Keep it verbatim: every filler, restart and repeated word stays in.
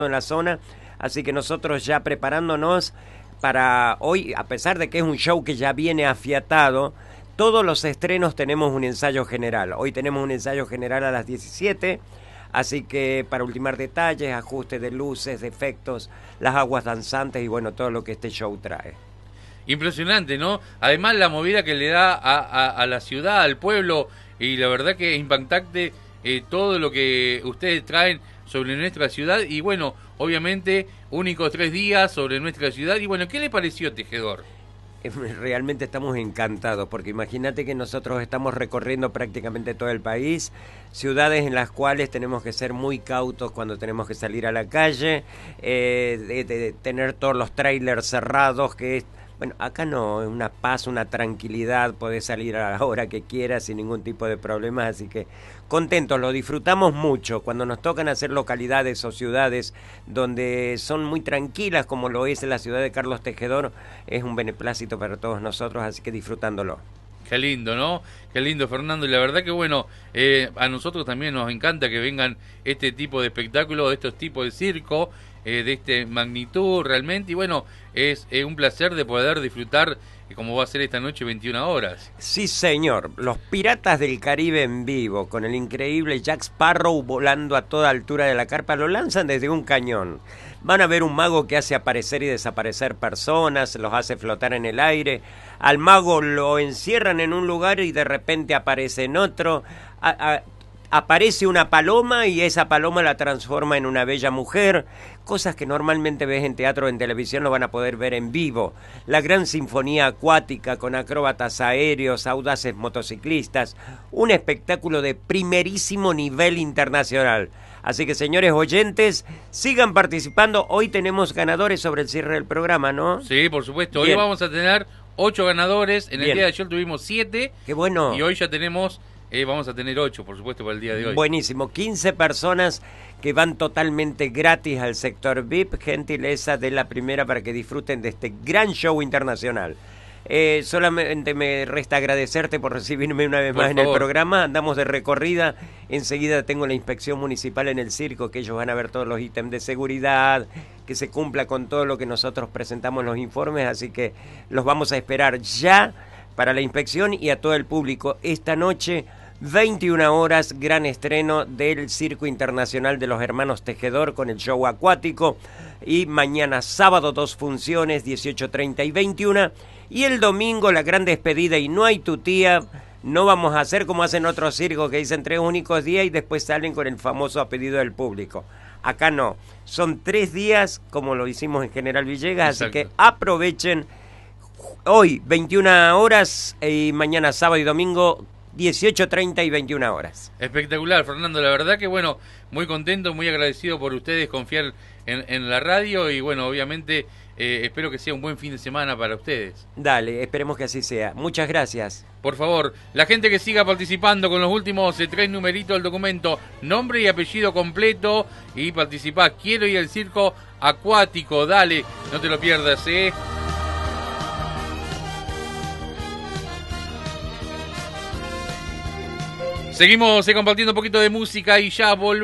en la zona, así que nosotros ya preparándonos para hoy, a pesar de que es un show que ya viene afiatado, todos los estrenos tenemos un ensayo general. Hoy tenemos un ensayo general a las diecisiete, así que para ultimar detalles, ajustes de luces, de efectos, las aguas danzantes y bueno, todo lo que este show trae. Impresionante, ¿no? Además la movida que le da a, a, a la ciudad, al pueblo, y la verdad que es impactante eh, todo lo que ustedes traen sobre nuestra ciudad, y bueno, obviamente, únicos tres días sobre nuestra ciudad, y bueno, ¿qué le pareció, Tejedor? Realmente estamos encantados, porque imagínate que nosotros estamos recorriendo prácticamente todo el país, ciudades en las cuales tenemos que ser muy cautos cuando tenemos que salir a la calle, eh, de, de tener todos los trailers cerrados, que es... Bueno, acá no, es una paz, una tranquilidad, podés salir a la hora que quieras sin ningún tipo de problemas, así que contentos, lo disfrutamos mucho. Cuando nos tocan hacer localidades o ciudades donde son muy tranquilas, como lo es la ciudad de Carlos Tejedor, es un beneplácito para todos nosotros, así que disfrutándolo. Qué lindo, ¿no? Qué lindo, Fernando. Y la verdad que, bueno, eh, a nosotros también nos encanta que vengan este tipo de espectáculos, estos tipos de circo, eh, de este magnitud realmente. Y bueno, es eh, un placer de poder disfrutar, eh, como va a ser esta noche, veintiuna horas. Sí, señor. Los Piratas del Caribe en vivo, con el increíble Jack Sparrow volando a toda altura de la carpa, lo lanzan desde un cañón. Van a ver un mago que hace aparecer y desaparecer personas, los hace flotar en el aire. Al mago lo encierran en un lugar y de repente aparece en otro. A, a, aparece una paloma y esa paloma la transforma en una bella mujer. Cosas que normalmente ves en teatro o en televisión lo van a poder ver en vivo. La gran sinfonía acuática con acróbatas aéreos, audaces motociclistas. Un espectáculo de primerísimo nivel internacional. Así que, señores oyentes, sigan participando. Hoy tenemos ganadores sobre el cierre del programa, ¿no? Sí, por supuesto. Bien. Hoy vamos a tener ocho ganadores. En Bien. el día de ayer tuvimos siete. Qué bueno. Y hoy ya tenemos, eh, vamos a tener ocho, por supuesto, para el día de hoy. Buenísimo. quince personas que van totalmente gratis al sector V I P. Gentileza de la primera para que disfruten de este gran show internacional. Eh, solamente me resta agradecerte por recibirme una vez Por más en favor. el programa. Andamos de recorrida. Enseguida tengo la inspección municipal en el circo, que ellos van a ver todos los ítems de seguridad, que se cumpla con todo lo que nosotros presentamos en los informes, así que los vamos a esperar ya para la inspección y a todo el público. Esta noche, veintiuna horas, gran estreno del Circo Internacional de los Hermanos Tejedor con el show acuático. Y mañana sábado dos funciones, dieciocho treinta y veintiuna. Y el domingo la gran despedida y no hay tu tía. No vamos a hacer como hacen otros circos que dicen tres únicos días y después salen con el famoso a pedido del público. Acá no, son tres días como lo hicimos en General Villegas. Exacto. Así que aprovechen hoy veintiuna horas y mañana sábado y domingo dieciocho treinta y veintiuna horas. Espectacular, Fernando, la verdad que bueno, muy contento, muy agradecido por ustedes confiar en, en la radio y bueno, obviamente eh, espero que sea un buen fin de semana para ustedes. Dale, esperemos que así sea. Muchas gracias. Por favor, la gente que siga participando con los últimos eh, tres numeritos del documento, nombre y apellido completo y participá. Quiero ir al circo acuático, dale, no te lo pierdas, ¿eh? Seguimos eh, compartiendo un poquito de música y ya volvemos.